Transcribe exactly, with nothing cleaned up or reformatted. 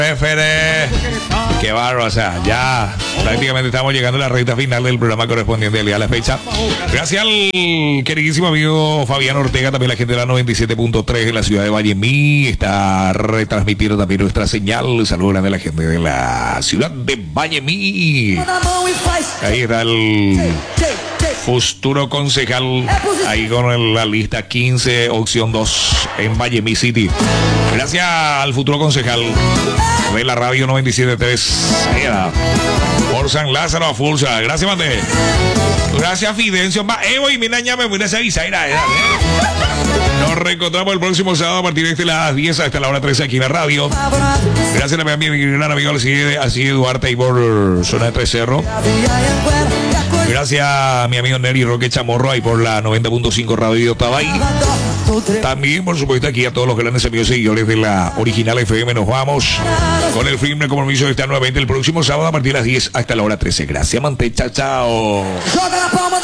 Prefere. Qué bárbaro, o sea, ya prácticamente estamos llegando a la recta final del programa correspondiente al día de la fecha. Gracias al queridísimo amigo Fabián Ortega, también la gente de la noventa y siete punto tres en la ciudad de Vallemí. Está retransmitiendo también nuestra señal. Saludos grande a la gente de la ciudad de Vallemí. Ahí está el futuro concejal, ahí con el, la lista quince, opción dos en Vallemí City. Gracias al futuro concejal de la radio noventa y siete punto tres por San Lázaro a Fulsa. Gracias, Mate. Gracias, Fidencio. Evo y mira, ya me voy a esa guisaira. Nos reencontramos el próximo sábado a partir de las diez hasta la hora trece aquí en la radio. Gracias a mi gran amigo así Duarte y por zona de Tres Cerros. Gracias a mi amigo Nelly Roque Chamorro ahí por la noventa punto cinco Radio Tabay. También, por supuesto, aquí a todos los grandes amigos seguidores de la original F M. Nos vamos con el firme compromiso de estar nuevamente el próximo sábado a partir de las diez hasta la hora trece. Gracias, Mante. Chao, chao.